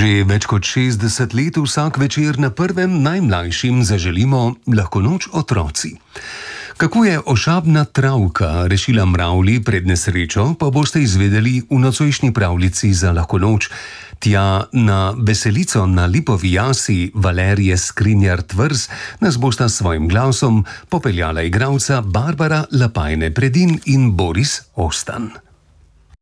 Že več kot 60 let vsak večer na prvem najmlajšim zaželimo lahko noč otroci. Kako je ošabna travka rešila mravlji pred nesrečo, pa boste izvedeli v nocojšnji pravljici za lahko noč. Tja na veselico na Lipovi jasi Valerije Skrinjar-Tvrz nas bosta s svojim glasom popeljala igralca Barbara Lapajne-Predin in Boris Ostan.